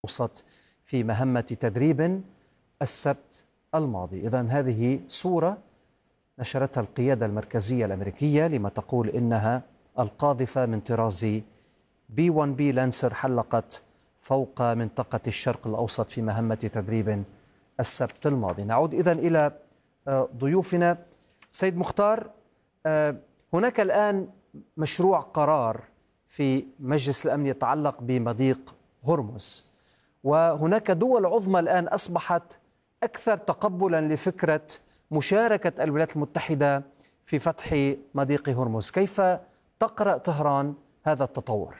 أوسط في مهمة تدريب السبت الماضي. إذن هذه صورة نشرتها القيادة المركزية الأمريكية لما تقول إنها القاذفة من طراز B-1B لانسر حلقت فوق منطقة الشرق الأوسط في مهمة تدريب السبت الماضي. نعود إذن إلى ضيوفنا. سيد مختار، هناك الآن مشروع قرار في مجلس الأمن يتعلق بمضيق هرمز، وهناك دول عظمى الآن أصبحت أكثر تقبلا لفكرة مشاركة الولايات المتحدة في فتح مضيق هرمز. كيف تقرأ طهران هذا التطور؟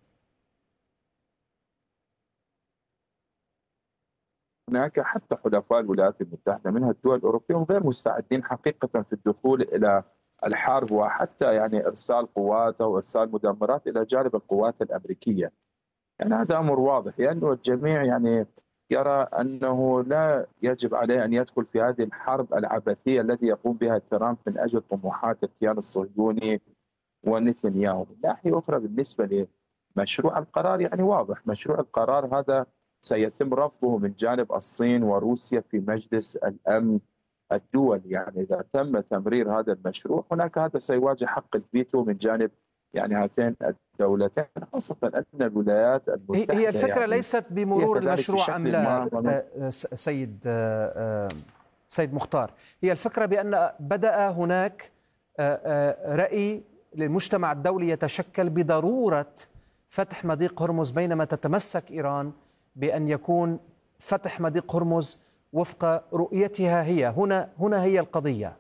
هناك حتى حلفاء الولايات المتحدة منها الدول الأوروبية غير مستعدين حقيقة في الدخول إلى الحرب، وحتى يعني إرسال قوات أو إرسال مدمرات إلى جانب القوات الأمريكية. يعني هذا أمر واضح لأنه الجميع يعني يرى أنه لا يجب عليه أن يدخل في هذه الحرب العبثية التي يقوم بها ترامب من أجل طموحات الكيان الصهيوني ونتنياهو. من ناحية أخرى بالنسبة لمشروع القرار يعني واضح، مشروع القرار هذا سيتم رفضه من جانب الصين وروسيا في مجلس الأمن الدولي. يعني إذا تم تمرير هذا المشروع هناك هذا سيواجه حق الفيتو من جانب يعني هاتين الدولتين، خاصة أن الولايات المتحدة هي الفكرة يعني ليست بمرور المشروع أم لا سيد مختار؟ هي الفكرة بأن بدأ هناك رأي للمجتمع الدولي يتشكل بضرورة فتح مضيق هرمز، بينما تتمسك إيران بأن يكون فتح مضيق هرمز وفق رؤيتها هي. هنا هي القضية.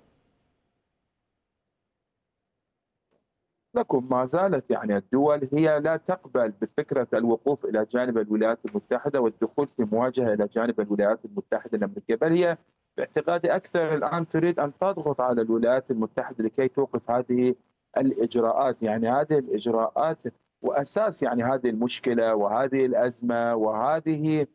لكم ما زالت يعني الدول هي لا تقبل بفكرة الوقوف إلى جانب الولايات المتحدة والدخول في مواجهة إلى جانب الولايات المتحدة الأمريكية، بل هي باعتقادي أكثر الآن تريد أن تضغط على الولايات المتحدة لكي توقف هذه الإجراءات. يعني هذه الإجراءات وأساس يعني هذه المشكلة وهذه الأزمة وهذه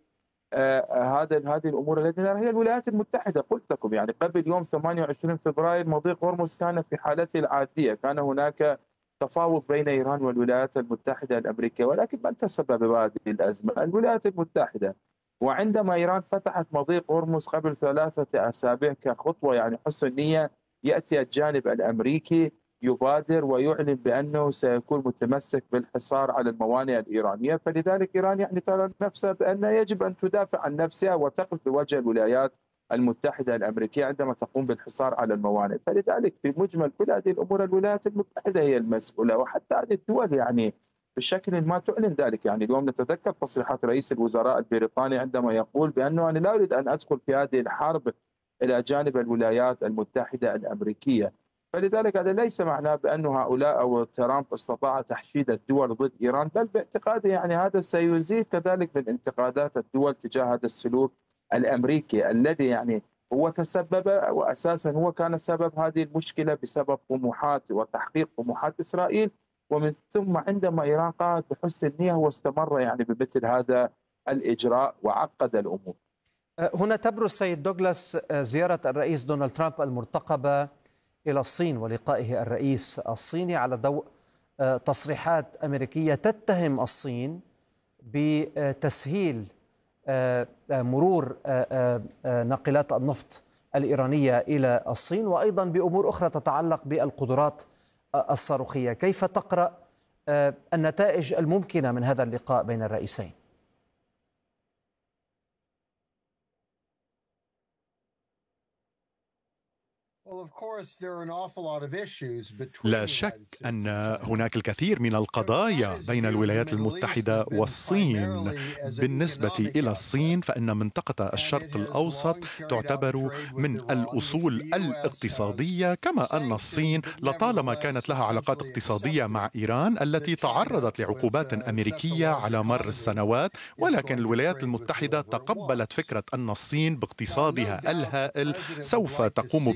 هذه الامور التي هي الولايات المتحده. قلت لكم يعني قبل يوم 28 فبراير مضيق هرمز كان في حالته العاديه، كان هناك تفاوض بين ايران والولايات المتحده الامريكيه، ولكن من تسبب بهذه الازمه؟ الولايات المتحده. وعندما ايران فتحت مضيق هرمز قبل 3 أسابيع كخطوه يعني حسن نيه، ياتي الجانب الامريكي يبادر ويعلن بأنه سيكون متمسك بالحصار على الموانئ الإيرانية. فلذلك إيران يعني ترى نفسها بأن يجب أن تدافع عن نفسها وتقف بوجه الولايات المتحدة الأمريكية عندما تقوم بالحصار على الموانئ. فلذلك في مجمل كل هذه الأمور الولايات المتحدة هي المسؤولة، وحتى هذه الدول يعني بشكل ما تعلن ذلك. يعني اليوم نتذكر تصريحات رئيس الوزراء البريطاني عندما يقول بأنه أنا لا أريد أن أدخل في هذه الحرب إلى جانب الولايات المتحدة الأمريكية. فلذلك هذا ليس معناه بأن هؤلاء أو ترامب استطاع تحشيد الدول ضد إيران، بل باعتقادي يعني هذا سيزيد كذلك من انتقادات الدول تجاه هذا السلوك الأمريكي الذي يعني هو تسبب، وأساسا هو كان سبب هذه المشكلة بسبب طموحات وتحقيق طموحات إسرائيل، ومن ثم عندما إيران قامت بحسن النية واستمر يعني بمثل هذا الإجراء وعقد الأمور. هنا تبرز سيد دوغلاس زيارة الرئيس دونالد ترامب المرتقبة إلى الصين ولقائه الرئيس الصيني على ضوء تصريحات أمريكية تتهم الصين بتسهيل مرور ناقلات النفط الإيرانية إلى الصين، وأيضا بأمور أخرى تتعلق بالقدرات الصاروخية. كيف تقرأ النتائج الممكنة من هذا اللقاء بين الرئيسين؟ لا شك أن هناك الكثير من القضايا بين الولايات المتحدة والصين. بالنسبة إلى الصين فإن منطقة الشرق الأوسط تعتبر من الأصول الاقتصادية، كما أن الصين لطالما كانت لها علاقات اقتصادية مع إيران التي تعرضت لعقوبات أمريكية على مر السنوات، ولكن الولايات المتحدة تقبلت فكرة أن الصين باقتصادها الهائل سوف تقوم بالمعاملات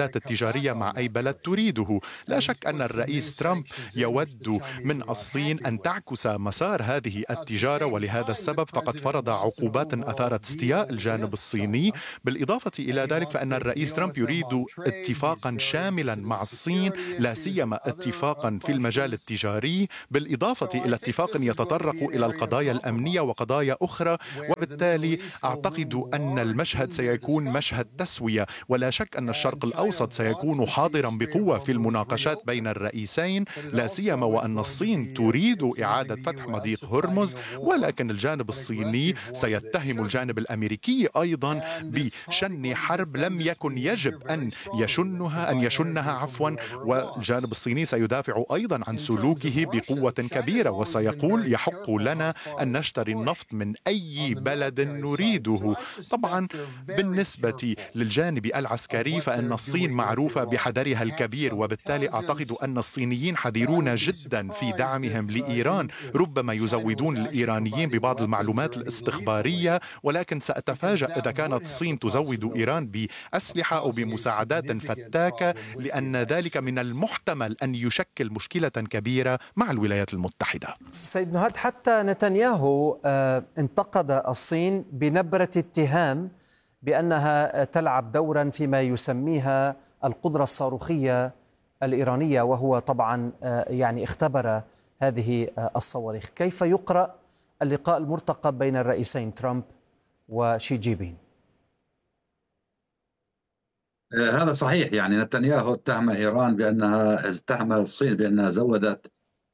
المعاملات التجارية مع أي بلد تريده. لا شك أن الرئيس ترامب يود من الصين أن تعكس مسار هذه التجارة، ولهذا السبب فقد فرض عقوبات أثارت استياء الجانب الصيني. بالإضافة إلى ذلك فإن الرئيس ترامب يريد اتفاقا شاملا مع الصين، لا سيما اتفاقا في المجال التجاري، بالإضافة إلى اتفاق يتطرق إلى القضايا الأمنية وقضايا أخرى. وبالتالي أعتقد أن المشهد سيكون مشهد تسوية، ولا شك أن الشرق الأوسط سيكون حاضرا بقوة في المناقشات بين الرئيسين، لا سيما وأن الصين تريد إعادة فتح مضيق هرمز، ولكن الجانب الصيني سيتهم الجانب الأمريكي أيضا بشن حرب لم يكن يجب أن يشنها والجانب الصيني سيدافع أيضا عن سلوكه بقوة كبيرة، وسيقول يحق لنا أن نشتري النفط من أي بلد نريده. طبعا بالنسبة للجانب العسكري فإن الصين معروفة بحذرها الكبير، وبالتالي أعتقد أن الصينيين حذرون جدا في دعمهم لإيران، ربما يزودون الإيرانيين ببعض المعلومات الاستخبارية، ولكن سأتفاجأ إذا كانت الصين تزود إيران بأسلحة أو بمساعدات فتاكة، لأن ذلك من المحتمل أن يشكل مشكلة كبيرة مع الولايات المتحدة. سيد نهاد، حتى نتنياهو انتقد الصين بنبرة اتهام بأنها تلعب دورا فيما يسميها القدرة الصاروخية الإيرانية، وهو طبعا يعني اختبر هذه الصواريخ. كيف يقرأ اللقاء المرتقب بين الرئيسين ترامب وشي جي بين؟ هذا صحيح. يعني نتنياهو اتهم الصين بأنها زودت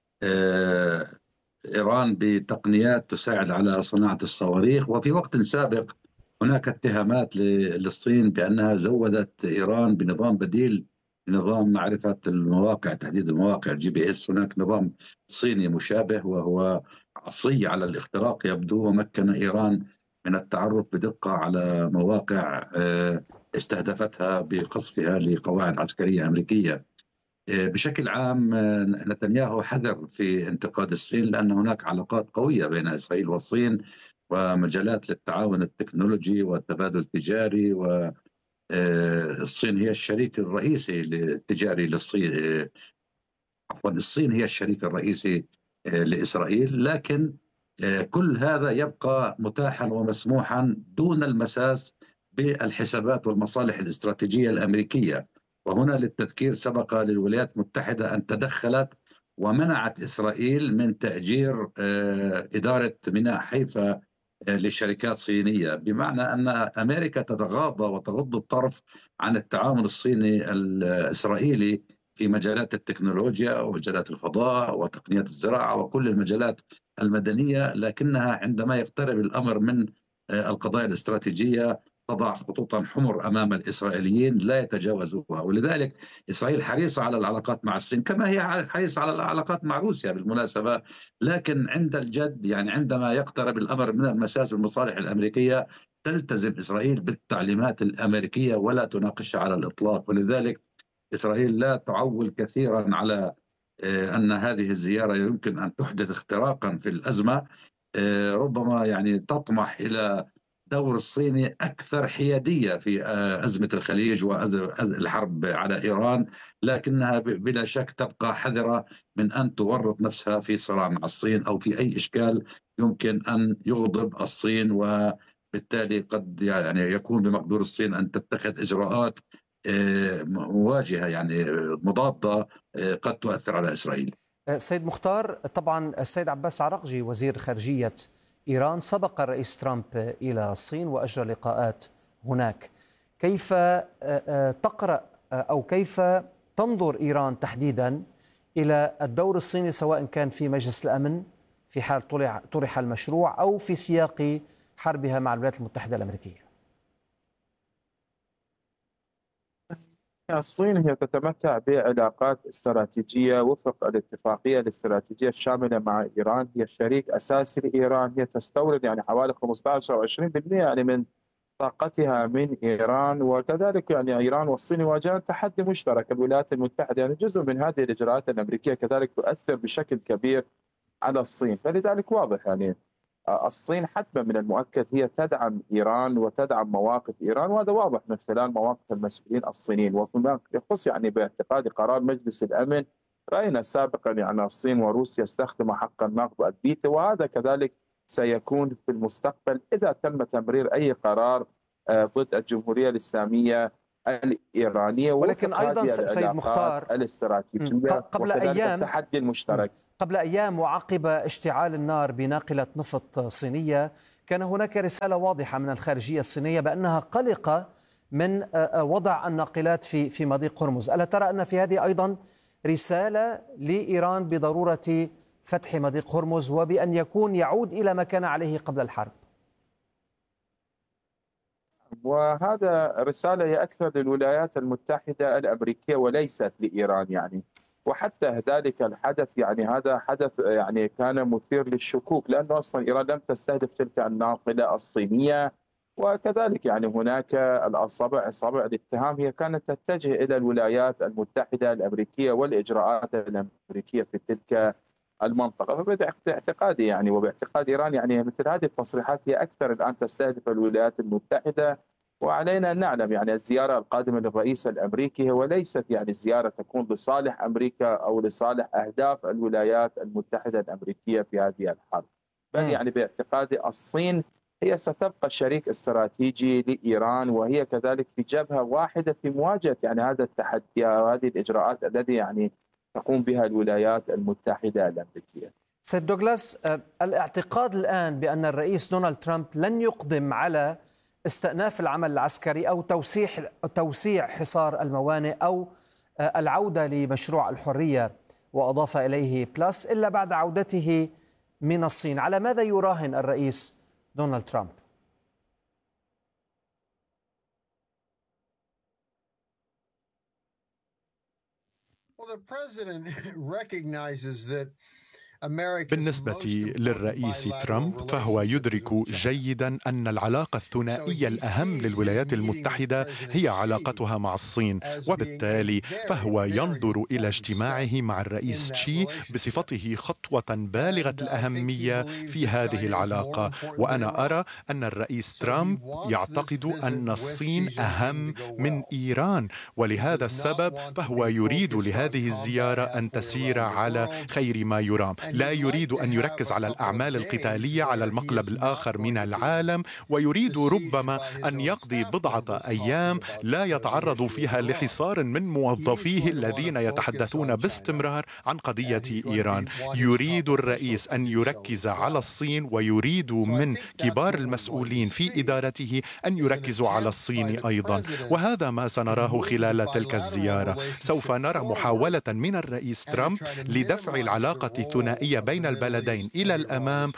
إيران بتقنيات تساعد على صناعة الصواريخ، وفي وقت سابق هناك اتهامات للصين بأنها زودت إيران بنظام بديل، نظام معرفة المواقع، تحديد المواقع GPS. هناك نظام صيني مشابه وهو عصي على الاختراق يبدو، ومكن إيران من التعرف بدقة على مواقع استهدفتها بقصفها لقواعد عسكرية أمريكية. بشكل عام نتنياهو حذر في انتقاد الصين، لأن هناك علاقات قوية بين إسرائيل والصين ومجالات للتعاون التكنولوجي والتبادل التجاري، والصين هي الشريك الرئيسي التجاري للصين. الصين هي الشريك الرئيسي لإسرائيل، لكن كل هذا يبقى متاحا ومسموحا دون المساس بالحسابات والمصالح الاستراتيجية الأمريكية. وهنا للتذكير سبق للولايات المتحدة أن تدخلت ومنعت إسرائيل من تأجير إدارة ميناء حيفا لشركات صينية، بمعنى أن أمريكا تتغاضى وتغض الطرف عن التعاون الصيني الإسرائيلي في مجالات التكنولوجيا ومجالات الفضاء وتقنيات الزراعة وكل المجالات المدنية، لكنها عندما يقترب الأمر من القضايا الاستراتيجية تضع خطوطا حمر أمام الإسرائيليين لا يتجاوزوها. ولذلك إسرائيل حريصة على العلاقات مع الصين كما هي حريصة على العلاقات مع روسيا بالمناسبة، لكن عند الجد يعني عندما يقترب الأمر من المساس بالمصالح الأمريكية تلتزم إسرائيل بالتعليمات الأمريكية ولا تناقشها على الإطلاق. ولذلك إسرائيل لا تعول كثيرا على أن هذه الزيارة يمكن أن تحدث اختراقا في الأزمة. ربما يعني تطمح إلى دور الصيني أكثر حيادية في أزمة الخليج والحرب على إيران، لكنها بلا شك تبقى حذرة من أن تورط نفسها في صراع مع الصين أو في أي إشكال يمكن أن يغضب الصين، وبالتالي قد يعني يكون بمقدور الصين أن تتخذ إجراءات مواجهة يعني مضادة قد تؤثر على إسرائيل. سيد مختار، طبعا السيد عباس عراقجي وزير خارجية إيران سبق الرئيس ترامب إلى الصين وأجرى لقاءات هناك. كيف تقرأ أو كيف تنظر إيران تحديدا إلى الدور الصيني سواء كان في مجلس الأمن في حال طرح المشروع أو في سياق حربها مع الولايات المتحدة الأمريكية؟ الصين هي تتمتع بعلاقات استراتيجية وفق الاتفاقية الاستراتيجية الشاملة مع إيران، هي شريك أساسي لإيران، هي تستورد يعني حوالي 15 أو 20% يعني من طاقتها من إيران، وكذلك يعني إيران والصين يواجهان تحدي مشترك. الولايات المتحدة يعني جزء من هذه الإجراءات الأمريكية كذلك تؤثر بشكل كبير على الصين، فلذلك واضح يعني الصين حتما من المؤكد هي تدعم إيران وتدعم مواقف إيران، وهذا واضح من خلال مواقف المسؤولين الصينيين. وفيما يخص باعتقادي قرار مجلس الأمن، رأينا سابقا الصين وروسيا استخدموا حق النقد والفيتو، وهذا كذلك سيكون في المستقبل إذا تم تمرير أي قرار ضد الجمهورية الإسلامية الإيرانية. ولكن أيضا سيد مختار الاستراتيجية قبل أيام التحدي المشترك قبل أيام وعقب اشتعال النار بناقلة نفط صينية كان هناك رسالة واضحة من الخارجية الصينية بأنها قلقة من وضع الناقلات في مضيق هرمز. ألا ترى أن في هذه أيضا رسالة لإيران بضرورة فتح مضيق هرمز وبأن يعود إلى ما كان عليه قبل الحرب؟ وهذا رسالة هي أكثر للولايات المتحدة الأمريكية وليست لإيران وحتى ذلك الحدث هذا حدث كان مثير للشكوك، لأنه أصلا إيران لم تستهدف تلك الناقلة الصينية، وكذلك هناك أصابع الاتهام هي كانت تتجه إلى الولايات المتحدة الأمريكية والإجراءات الأمريكية في تلك المنطقة. فباعتقادي وباعتقاد إيران مثل هذه التصريحات هي أكثر الآن تستهدف الولايات المتحدة، وعلينا أن نعلم الزيارة القادمة للرئيس الأمريكي وليست زيارة تكون لصالح أمريكا أو لصالح أهداف الولايات المتحدة الأمريكية في هذه الحرب، بل باعتقادي الصين هي ستبقى شريك استراتيجي لإيران، وهي كذلك في جبهة واحدة في مواجهة هذا التحدي وهذه الإجراءات الذي تقوم بها الولايات المتحدة الأمريكية. سيد دوغلاس، الاعتقاد الآن بأن الرئيس دونالد ترامب لن يقدم على استئناف العمل العسكري أو توسيع حصار الموانئ أو العودة لمشروع الحرية وأضاف إليه بلس إلا بعد عودته من الصين، على ماذا يراهن الرئيس دونالد ترامب؟ بالنسبة للرئيس ترامب فهو يدرك جيدا أن العلاقة الثنائية الأهم للولايات المتحدة هي علاقتها مع الصين، وبالتالي فهو ينظر إلى اجتماعه مع الرئيس شي بصفته خطوة بالغة الأهمية في هذه العلاقة. وأنا أرى أن الرئيس ترامب يعتقد أن الصين أهم من إيران، ولهذا السبب فهو يريد لهذه الزيارة أن تسير على خير ما يرام. لا يريد أن يركز على الأعمال القتالية على المقلب الآخر من العالم، ويريد ربما أن يقضي بضعة أيام لا يتعرض فيها لحصار من موظفيه الذين يتحدثون باستمرار عن قضية إيران. يريد الرئيس أن يركز على الصين، ويريد من كبار المسؤولين في إدارته أن يركزوا على الصين أيضا، وهذا ما سنراه خلال تلك الزيارة. سوف نرى محاولة من الرئيس ترامب لدفع العلاقة الثنائية بين البلدين إلى الأمام،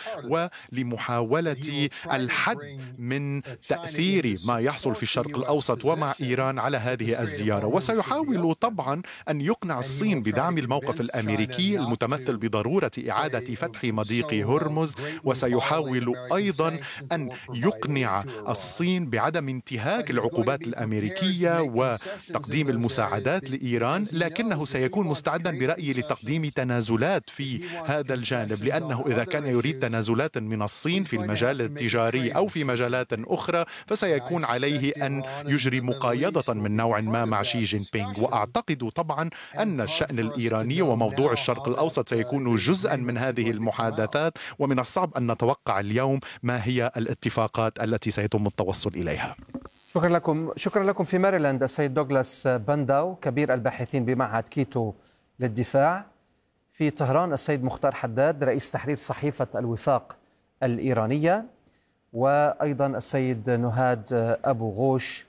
ولمحاولة الحد من تأثير ما يحصل في الشرق الأوسط ومع إيران على هذه الزيارة. وسيحاول طبعا أن يقنع الصين بدعم الموقف الأمريكي المتمثل بضرورة إعادة فتح مضيق هرمز، وسيحاول أيضا أن يقنع الصين بعدم انتهاك العقوبات الأمريكية وتقديم المساعدات لإيران، لكنه سيكون مستعدا برأيي لتقديم تنازلات في هذا الجانب، لأنه إذا كان يريد تنازلات من الصين في المجال التجاري أو في مجالات أخرى فسيكون عليه أن يجري مقايضة من نوع ما مع شي جين بينغ. وأعتقد طبعا أن الشأن الإيراني وموضوع الشرق الأوسط سيكون جزءا من هذه المحادثات، ومن الصعب أن نتوقع اليوم ما هي الاتفاقات التي سيتم التوصل إليها. شكرا لكم في ماريلاند السيد دوغلاس بنداو كبير الباحثين بمعهد كيتو للدفاع. في طهران السيد مختار حداد رئيس تحرير صحيفة الوفاق الإيرانية، وأيضا السيد نهاد أبو غوش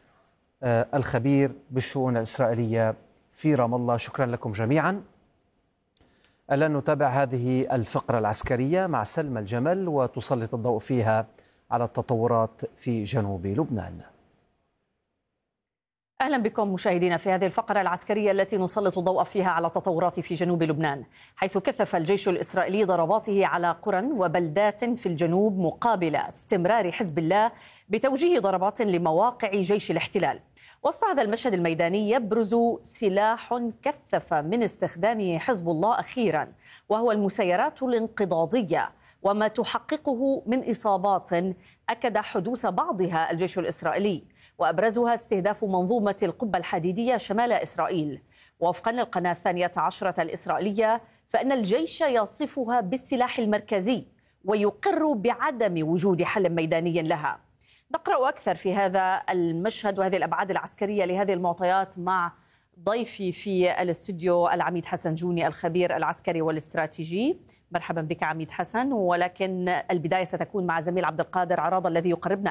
الخبير بالشؤون الإسرائيلية في رام الله. شكرا لكم جميعا. الآن نتابع هذه الفقرة العسكرية مع سلمى الجمل، وتسلط الضوء فيها على التطورات في جنوب لبنان. أهلا بكم مشاهدينا في هذه الفقرة العسكرية التي نسلط الضوء فيها على التطورات في جنوب لبنان، حيث كثف الجيش الإسرائيلي ضرباته على قرى وبلدات في الجنوب مقابل استمرار حزب الله بتوجيه ضربات لمواقع جيش الاحتلال. وسط هذا المشهد الميداني يبرز سلاح كثف من استخدامه حزب الله أخيرا، وهو المسيرات الانقضاضية، وما تحققه من إصابات أكد حدوث بعضها الجيش الإسرائيلي، وأبرزها استهداف منظومة القبة الحديدية شمال إسرائيل. وفقا للقناة 12 الإسرائيلية فإن الجيش يصفها بالسلاح المركزي ويقر بعدم وجود حل ميداني لها. نقرأ أكثر في هذا المشهد وهذه الأبعاد العسكرية لهذه المعطيات مع ضيفي في الاستوديو العميد حسن جوني الخبير العسكري والاستراتيجي. مرحبا بك عميد حسن، ولكن البداية ستكون مع زميل عبد القادر عراضة الذي يقربنا